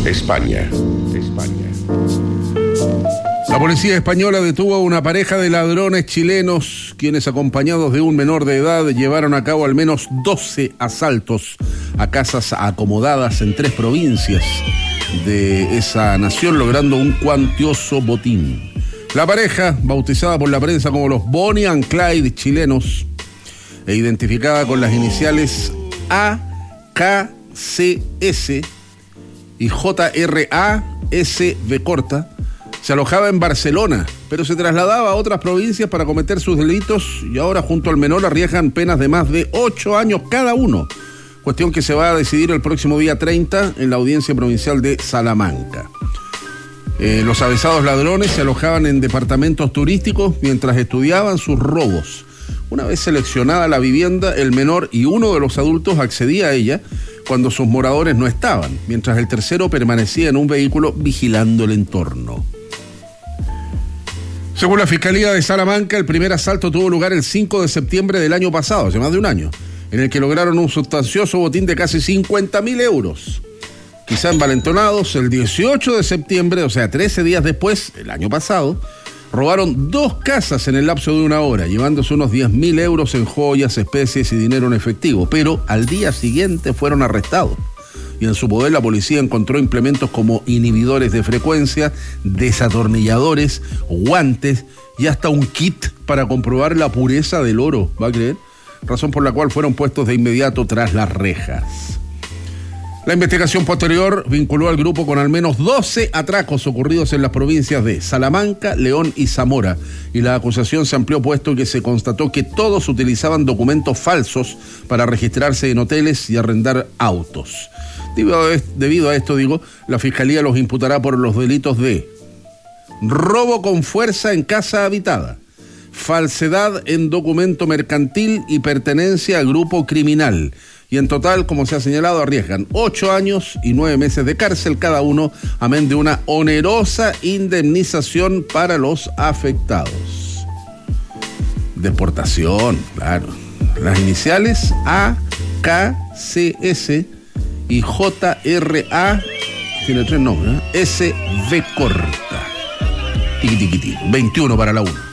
España. La policía española detuvo a una pareja de ladrones chilenos, quienes acompañados de un menor de edad llevaron a cabo al menos 12 asaltos a casas acomodadas en 3 provincias de esa nación, logrando un cuantioso botín. La pareja, bautizada por la prensa como los Bonnie and Clyde chilenos e identificada con las iniciales AKCS y JRASV corta, se alojaba en Barcelona, pero se trasladaba a otras provincias para cometer sus delitos y ahora junto al menor arriesgan penas de más de 8 años cada uno. Cuestión que se va a decidir el próximo día 30 en la Audiencia Provincial de Salamanca. Los avesados ladrones se alojaban en departamentos turísticos mientras estudiaban sus robos. Una vez seleccionada la vivienda, el menor y uno de los adultos accedía a ella cuando sus moradores no estaban, mientras el tercero permanecía en un vehículo vigilando el entorno. Según la Fiscalía de Salamanca, el primer asalto tuvo lugar el 5 de septiembre del año pasado, hace más de un año, en el que lograron un sustancioso botín de casi 50.000 euros. Quizá envalentonados, el 18 de septiembre, o sea, 13 días después, el año pasado, robaron 2 casas en el lapso de una hora, llevándose unos 10.000 euros en joyas, especies y dinero en efectivo, pero al día siguiente fueron arrestados. Y en su poder la policía encontró implementos como inhibidores de frecuencia, desatornilladores, guantes y hasta un kit para comprobar la pureza del oro, ¿va a creer? Razón por la cual fueron puestos de inmediato tras las rejas. La investigación posterior vinculó al grupo con al menos 12 atracos ocurridos en las provincias de Salamanca, León y Zamora, y la acusación se amplió puesto que se constató que todos utilizaban documentos falsos para registrarse en hoteles y arrendar autos. Debido a esto, la Fiscalía los imputará por los delitos de robo con fuerza en casa habitada, falsedad en documento mercantil y pertenencia a grupo criminal. Y en total, como se ha señalado, arriesgan 8 años y 9 meses de cárcel cada uno, amén de una onerosa indemnización para los afectados. Deportación, claro. Las iniciales AKCS y JRA, tiene 3 nombres, SV corta. Tiqui, 21 para la 1.